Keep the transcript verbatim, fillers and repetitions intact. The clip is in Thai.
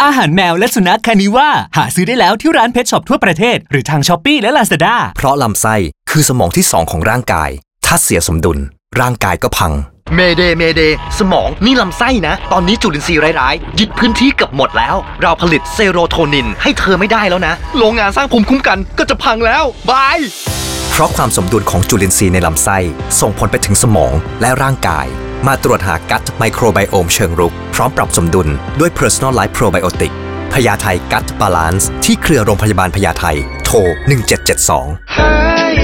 อาหารแมวและสุนัขคานิว่าหาซื้อได้แล้วที่ร้านเพชช็อปทั่วประเทศหรือทางช้อปปี้และลาซาด้าเพราะลำไส้คือสมองที่สองของร่างกายถ้าเสียสมดุลร่างกายก็พังเมเดเมเดสมองนี่ลำไส้นะตอนนี้จุลินทรีย์ร้ายๆยึดพื้นที่เกือบหมดแล้วเราผลิตเซโรโทนินให้เธอไม่ได้แล้วนะโรงงานสร้างภูมิคุ้มกันก็จะพังแล้วบายเพราะความสมดุลของจุลินทรีย์ในลำไส้ส่งผลไปถึงสมองและร่างกายมาตรวจหากัตไมโครไบโอมเชิงรุกพร้อมปรับสมดุลด้วย Personal Life Probiotic พญาไทกัตบาลานซ์ที่เครือโรงพยาบาลพญาไทโทรหนึ่งเจ็ดเจ็ดสอง